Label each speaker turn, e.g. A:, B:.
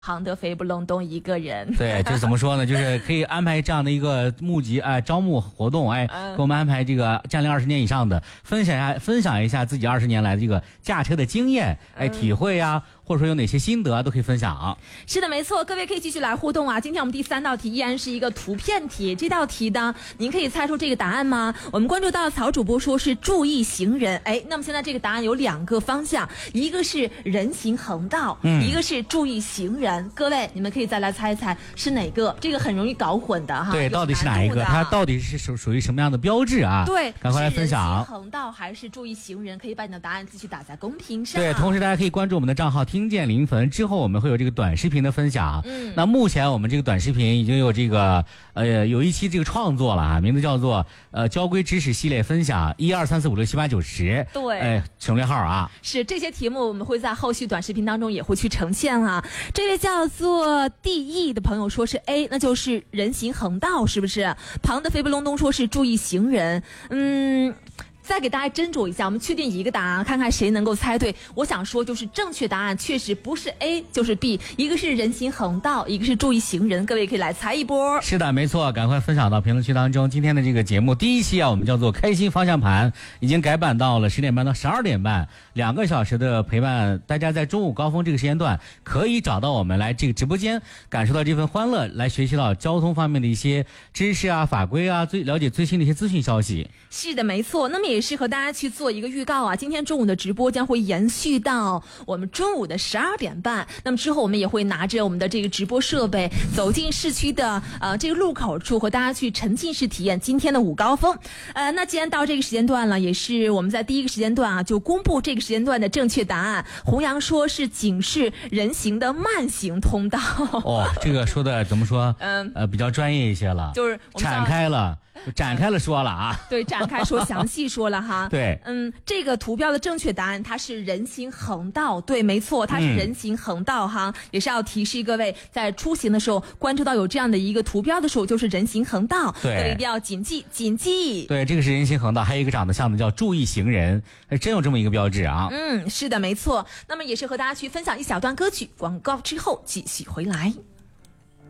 A: 庞德飞不隆咚一个人。
B: 对，就是怎么说呢？就是可以安排这样的一个募集招募活动，给我们安排这个驾龄20年以上的，分享一下自己20年来的这个驾车的经验，体会呀。或者说有哪些心得都可以分享。
A: 是的，没错，各位可以继续来互动啊。今天我们第3道题依然是一个图片题，这道题呢，您可以猜出这个答案吗？我们关注到曹主播说是注意行人，那么现在这个答案有2个方向，一个是人行横道，一个是注意行人。各位，你们可以再来猜一猜是哪个？这个很容易搞混的哈。
B: 对，到底是哪一个？它到底是属于什么样的标志啊？
A: 对，
B: 赶快来分享。
A: 是人行横道还是注意行人？可以把你的答案继续打在公屏上。
B: 对，同时大家可以关注我们的账号听见临汾，之后我们会有这个短视频的分享。那目前我们这个短视频已经有这个有一期这个创作了啊，名字叫做交规知识系列分享1、2、3、4、5、6、7、8、9、10。
A: 对，
B: 省略号啊。
A: 是这些题目我们会在后续短视频当中也会去呈现啊。这位叫做 DE 的朋友说是 A， 那就是人行横道，是不是？庞德飞不隆咚说是注意行人。再给大家斟酌一下，我们确定一个答案，看看谁能够猜对。我想说，就是正确答案确实不是 A 就是 B， 一个是人行横道，一个是注意行人。各位可以来猜一波。
B: 是的，没错，赶快分享到评论区当中。今天的这个节目第1期啊，我们叫做开心方向盘，已经改版到了10点半到12点半，2个小时的陪伴。大家在中午高峰这个时间段可以找到我们来这个直播间，感受到这份欢乐，来学习到交通方面的一些知识啊、法规啊，了解最新的一些资讯消息。
A: 是的，没错。那么也是和大家去做一个预告啊，今天中午的直播将会延续到我们中午的12点半。那么之后我们也会拿着我们的这个直播设备走进市区的这个路口处，和大家去沉浸式体验今天的午高峰。那既然到这个时间段了，也是我们在第1个时间段啊就公布这个时间段的正确答案。弘扬说是警示人行的慢行通道。
B: 这个说的怎么说？比较专业一些了，
A: 就是
B: 展开了说了啊。
A: 对，展开说，详细说了哈。
B: 对，
A: 这个图标的正确答案它是人行横道。对，没错，它是人行横道哈。也是要提示各位，在出行的时候关注到有这样的一个图标的时候，就是人行横道。
B: 对，
A: 各位一定要谨记。
B: 对，这个是人行横道，还有一个长得像的叫注意行人，真有这么一个标志啊。
A: 是的，没错。那么也是和大家去分享一小段歌曲，广告之后继续回来。